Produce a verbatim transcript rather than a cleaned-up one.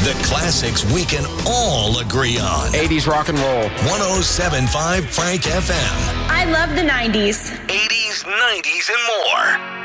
The classics we can all agree on. eighties rock and roll. one oh seven point five Frank F M. I love the nineties. eighties, nineties, and more.